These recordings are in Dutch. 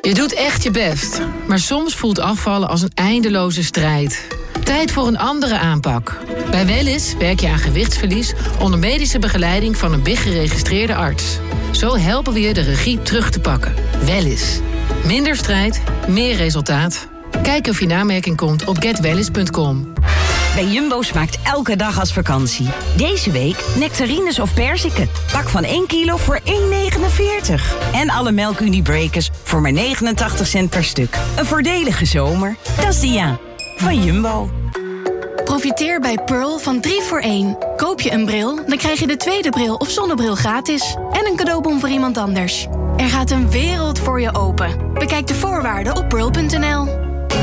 Je doet echt je best, maar soms voelt afvallen als een eindeloze strijd. Tijd voor een andere aanpak. Bij Wellys werk je aan gewichtsverlies onder medische begeleiding van een BIG-geregistreerde arts. Zo helpen we je de regie terug te pakken. Wellys. Minder strijd, meer resultaat. Kijk of je in aanmerking komt op getwellys.com. Bij Jumbo smaakt elke dag als vakantie. Deze week nectarines of perziken. Pak van 1 kilo voor 1,49. En alle melk-Uniebreakers voor maar 89 cent per stuk. Een voordelige zomer. Dat is Dia van Jumbo. Profiteer bij Pearl van 3 voor 1. Koop je een bril, dan krijg je de tweede bril of zonnebril gratis. En een cadeaubon voor iemand anders. Er gaat een wereld voor je open. Bekijk de voorwaarden op pearl.nl.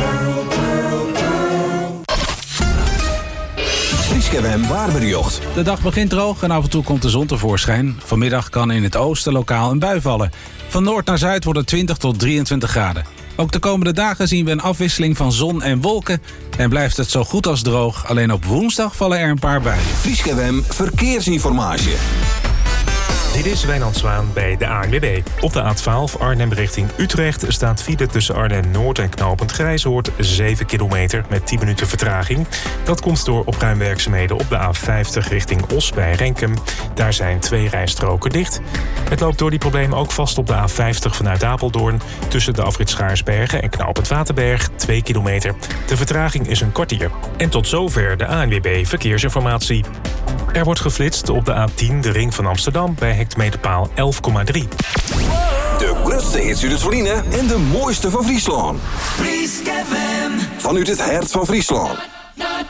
Fries waarbericht. De dag begint droog en af en toe komt de zon tevoorschijn. Vanmiddag kan in het oosten lokaal een bui vallen. Van noord naar zuid wordt het 20 tot 23 graden. Ook de komende dagen zien we een afwisseling van zon en wolken. En blijft het zo goed als droog. Alleen op woensdag vallen er een paar buien. Fries verkeersinformatie. Dit is Wijnand Zwaan bij de ANWB. Op de A12 Arnhem richting Utrecht staat file tussen Arnhem-Noord en knooppunt Grijzoord 7 kilometer met 10 minuten vertraging. Dat komt door opruimwerkzaamheden op de A50 richting Os bij Renkum. Daar zijn 2 rijstroken dicht. Het loopt door die problemen ook vast op de A50 vanuit Apeldoorn tussen de afrit Schaarsbergen en knooppunt Waterberg 2 kilometer. De vertraging is een kwartier. En tot zover de ANWB Verkeersinformatie. Er wordt geflitst op de A10, de ring van Amsterdam, bij hectometerpaal 11,3. De grootste hits uit het Verliezen en de mooiste van Friesland. Fries FM. Vanuit het hart van Friesland.